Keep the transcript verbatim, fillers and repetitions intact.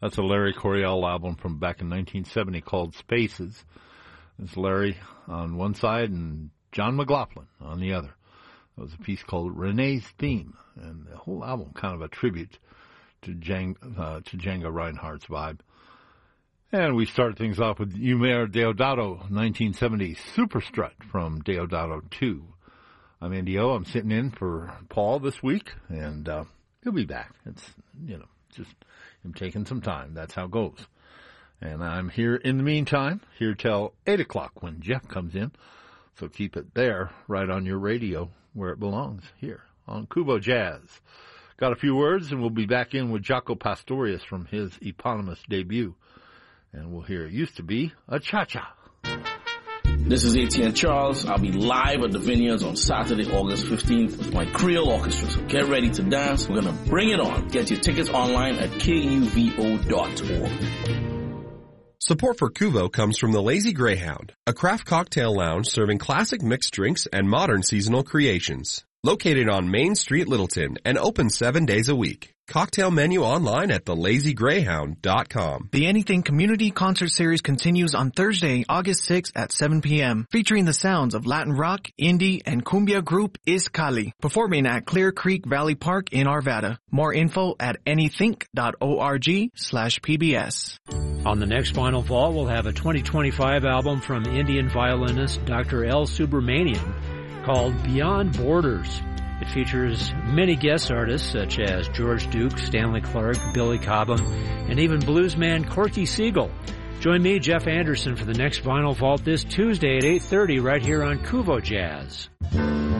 That's a Larry Coryell album from back in nineteen seventy called Spaces. It's Larry on one side and John McLaughlin on the other. It was a piece called Renee's Theme, and the whole album kind of a tribute to, Jang, uh, to Django Reinhardt's vibe. And we start things off with Eumir Deodato, nineteen seventy Super Strut from Deodato two. I'm Andy O. I'm sitting in for Paul this week, and uh, he'll be back. It's, you know, just him taking some time. That's how it goes. And I'm here in the meantime, here till eight o'clock when Jeff comes in. So keep it there, right on your radio, where it belongs, here on Kubo Jazz. Got a few words, and we'll be back in with Jaco Pastorius from his eponymous debut. And we'll hear It Used to Be a Cha-Cha. This is A T N Charles. I'll be live at the Vineyards on Saturday, August fifteenth with my Creole Orchestra. So get ready to dance. We're going to bring it on. Get your tickets online at K U V O dot org. Support for Kuvo comes from the Lazy Greyhound, a craft cocktail lounge serving classic mixed drinks and modern seasonal creations. Located on Main Street, Littleton, and open seven days a week. Cocktail menu online at the lazy greyhound dot com. The Anything Community Concert Series continues on Thursday, August sixth at seven p.m., featuring the sounds of Latin rock, indie, and cumbia group Izcali, performing at Clear Creek Valley Park in Arvada. More info at anythink dot org slash pbs. On the next Final Vault, we'll have a twenty twenty-five album from Indian violinist Doctor L. Subramanian called Beyond Borders. It features many guest artists such as George Duke, Stanley Clark, Billy Cobham, and even bluesman Corky Siegel. Join me, Jeff Anderson, for the next Vinyl Vault this Tuesday at eight thirty right here on Kuvo Jazz.